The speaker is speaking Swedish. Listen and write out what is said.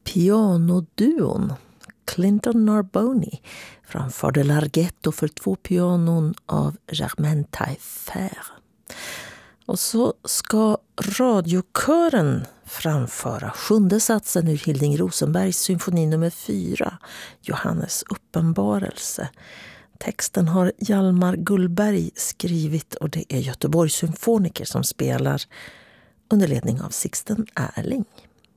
Pianoduon Clinton Narboni framförde Larghetto för 2 pianon av Germaine Taillefer. Och så ska radiokören framföra 7:e satsen ur Hilding Rosenbergs symfoni nummer 4, Johannes uppenbarelse. Texten har Hjalmar Gullberg skrivit och det är Göteborgs symfoniker som spelar under ledning av Sixten Ehrling.